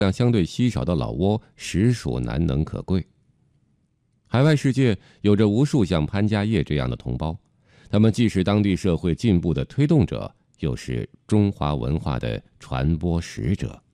量相对稀少的老挝实属难能可贵。海外世界有着无数像潘家业这样的同胞，他们既是当地社会进步的推动者，又是中华文化的传播使者。